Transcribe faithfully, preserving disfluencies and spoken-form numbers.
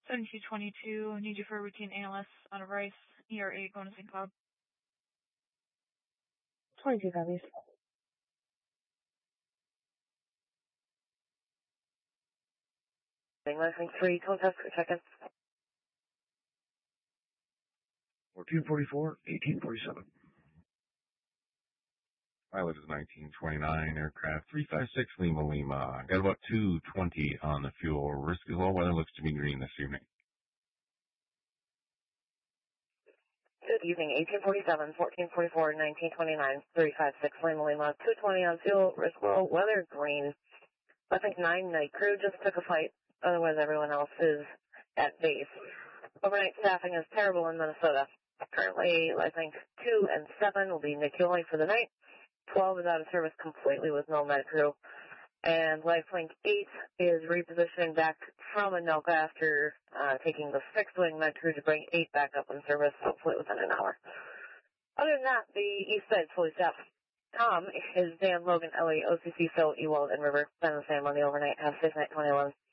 seventy-two twenty-two, need you for a routine A L S out of Rice, E R eight, going to Saint Cloud. twenty-two copies. Listening three, twin test for check-in. fourteen forty-four, eighteen forty-seven. Pilot is nineteen twenty-nine, aircraft three five six Lima Lima. Got about two twenty on the fuel. Risk is low, weather looks to be green this evening. Good evening, eighteen forty-seven, fourteen forty-four, nineteen twenty-nine, three five six Lima Lima, two twenty on fuel, risk low, weather green. I think nine night crew just took a flight, otherwise everyone else is at base. Overnight staffing is terrible in Minnesota. Currently, I think two and seven will be N I C U only for the night. twelve is out of service completely with no med crew. And Lifelink eight is repositioning back from Anoka after uh, taking the sixth wing med crew to bring eight back up in service, hopefully within an hour. Other than that, the east side is fully staffed. Tom is Dan, Logan, Ellie, O C C, Phil, Ewald, and River. Been the same on the overnight. Have a safe night, twenty-one.